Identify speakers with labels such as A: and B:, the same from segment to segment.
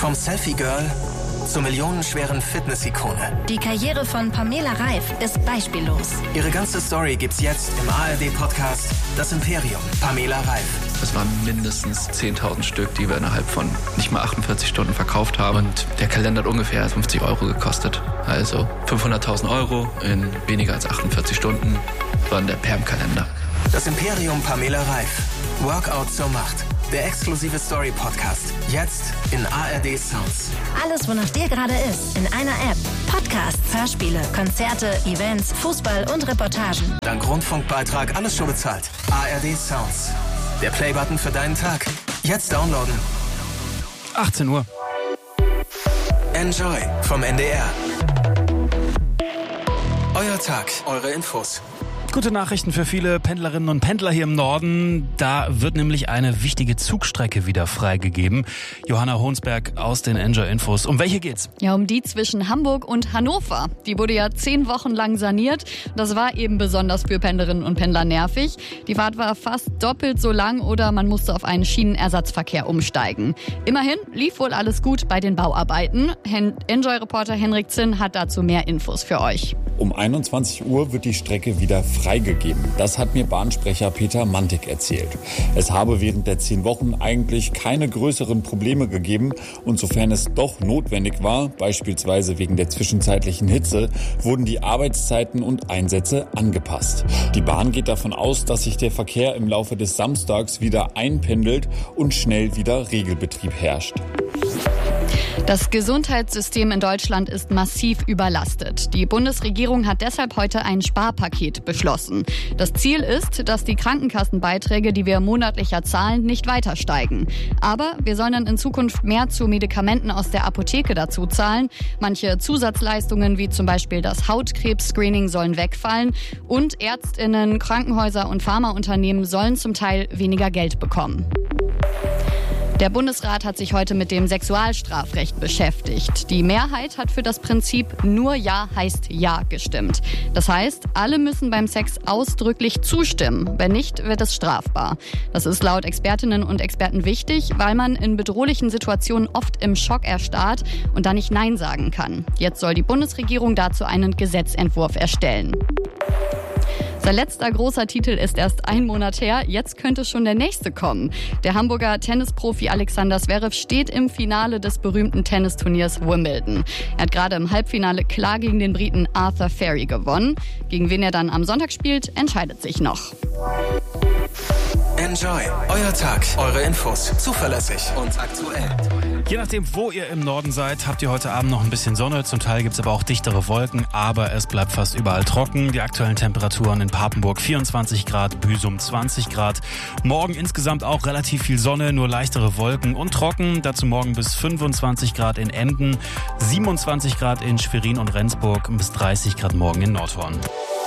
A: Vom Selfie-Girl zur millionenschweren Fitness-Ikone.
B: Die Karriere von Pamela Reif ist beispiellos.
A: Ihre ganze Story gibt's jetzt im ARD-Podcast Das Imperium. Pamela Reif.
C: Es waren mindestens 10.000 Stück, die wir innerhalb von nicht mal 48 Stunden verkauft haben. Und der Kalender hat ungefähr 50 Euro gekostet. Also 500.000 Euro in weniger als 48 Stunden waren der Perm-Kalender.
A: Das Imperium Pamela Reif. Workout zur Macht. Der exklusive Story-Podcast. Jetzt in ARD Sounds.
B: Alles, wonach dir gerade ist, in einer App. Podcasts, Hörspiele, Konzerte, Events, Fußball und Reportagen.
A: Dank Rundfunkbeitrag alles schon bezahlt. ARD Sounds. Der Playbutton für deinen Tag. Jetzt downloaden.
D: 18 Uhr.
A: Enjoy vom NDR. Euer Tag, eure Infos.
D: Gute Nachrichten für viele Pendlerinnen und Pendler hier im Norden. Da wird nämlich eine wichtige Zugstrecke wieder freigegeben. Johanna Hohnsberg aus den Enjoy Infos. Um welche geht's?
E: Ja, um die zwischen Hamburg und Hannover. Die wurde ja 10 Wochen lang saniert. Das war eben besonders für Pendlerinnen und Pendler nervig. Die Fahrt war fast doppelt so lang oder man musste auf einen Schienenersatzverkehr umsteigen. Immerhin lief wohl alles gut bei den Bauarbeiten. Enjoy-Reporter Henrik Zinn hat dazu mehr Infos für euch.
F: Um 21 Uhr wird die Strecke wieder freigegeben. Das hat mir Bahnsprecher Peter Mantik erzählt. Es habe während der 10 Wochen eigentlich keine größeren Probleme gegeben und sofern es doch notwendig war, beispielsweise wegen der zwischenzeitlichen Hitze, wurden die Arbeitszeiten und Einsätze angepasst. Die Bahn geht davon aus, dass sich der Verkehr im Laufe des Samstags wieder einpendelt und schnell wieder Regelbetrieb herrscht.
E: Das Gesundheitssystem in Deutschland ist massiv überlastet. Die Bundesregierung hat deshalb heute ein Sparpaket beschlossen. Das Ziel ist, dass die Krankenkassenbeiträge, die wir monatlich zahlen, nicht weiter steigen. Aber wir sollen dann in Zukunft mehr zu Medikamenten aus der Apotheke dazu zahlen. Manche Zusatzleistungen wie zum Beispiel das Hautkrebs-Screening sollen wegfallen. Und ÄrztInnen, Krankenhäuser und Pharmaunternehmen sollen zum Teil weniger Geld bekommen. Der Bundesrat hat sich heute mit dem Sexualstrafrecht beschäftigt. Die Mehrheit hat für das Prinzip nur Ja heißt Ja gestimmt. Das heißt, alle müssen beim Sex ausdrücklich zustimmen. Wenn nicht, wird es strafbar. Das ist laut Expertinnen und Experten wichtig, weil man in bedrohlichen Situationen oft im Schock erstarrt und dann nicht Nein sagen kann. Jetzt soll die Bundesregierung dazu einen Gesetzentwurf erstellen. Sein letzter großer Titel ist erst 1 Monat her, jetzt könnte schon der nächste kommen. Der Hamburger Tennisprofi Alexander Zverev steht im Finale des berühmten Tennisturniers Wimbledon. Er hat gerade im Halbfinale klar gegen den Briten Arthur Ferry gewonnen. Gegen wen er dann am Sonntag spielt, entscheidet sich noch.
A: Enjoy. Euer Tag, eure Infos. Zuverlässig und aktuell.
D: Je nachdem, wo ihr im Norden seid, habt ihr heute Abend noch ein bisschen Sonne. Zum Teil gibt's aber auch dichtere Wolken, aber es bleibt fast überall trocken. Die aktuellen Temperaturen in Papenburg 24 Grad, Büsum 20 Grad. Morgen insgesamt auch relativ viel Sonne, nur leichtere Wolken und trocken. Dazu morgen bis 25 Grad in Emden, 27 Grad in Schwerin und Rendsburg und bis 30 Grad morgen in Nordhorn.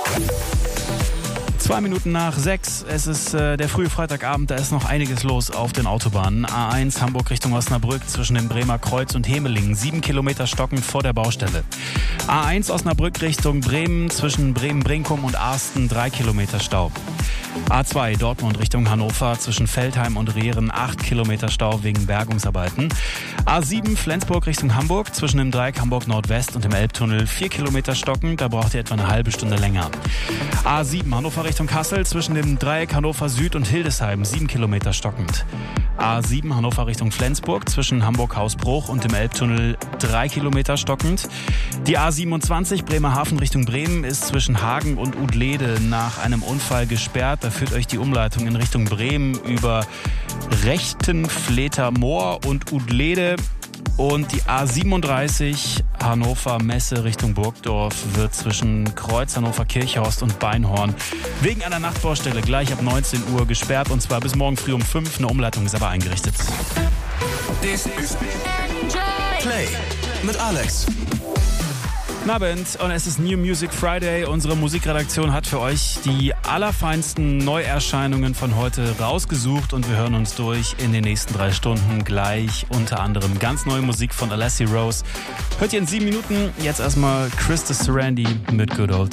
D: 2 Minuten nach 6, es ist der frühe Freitagabend, da ist noch einiges los auf den Autobahnen. A1 Hamburg Richtung Osnabrück zwischen dem Bremer Kreuz und Hemelingen, 7 Kilometer stockend vor der Baustelle. A1 Osnabrück Richtung Bremen zwischen Bremen-Brinkum und Arsten, 3 Kilometer Stau. A2 Dortmund Richtung Hannover zwischen Veltheim und Rehren, 8 Kilometer Stau wegen Bergungsarbeiten. A7 Flensburg Richtung Hamburg zwischen dem Dreieck Hamburg Nordwest und dem Elbtunnel, 4 Kilometer stockend, da braucht ihr etwa eine halbe Stunde länger. A7 Hannover Richtung Kassel zwischen dem Dreieck Hannover Süd und Hildesheim, 7 Kilometer stockend. A7 Hannover Richtung Flensburg zwischen Hamburg-Hausbruch und dem Elbtunnel, 3 Kilometer stockend. Die A27 Bremerhaven Richtung Bremen ist zwischen Hagen und Udlede nach einem Unfall gesperrt. Da führt euch die Umleitung in Richtung Bremen über Rechtenfleter Moor und Udlede. Und die A37 Hannover-Messe Richtung Burgdorf wird zwischen Kreuz Hannover-Kirchhorst und Beinhorn wegen einer Nachtbaustelle gleich ab 19 Uhr gesperrt. Und zwar bis morgen früh um 5. Eine Umleitung ist aber eingerichtet.
A: This is Play mit Alex.
D: Guten Abend und es ist New Music Friday. Unsere Musikredaktion hat für euch die allerfeinsten Neuerscheinungen von heute rausgesucht und wir hören uns durch in den nächsten 3 Stunden gleich unter anderem ganz neue Musik von Alessia Rose. Hört ihr in 7 Minuten. Jetzt erstmal Krista Sarandon mit Good Old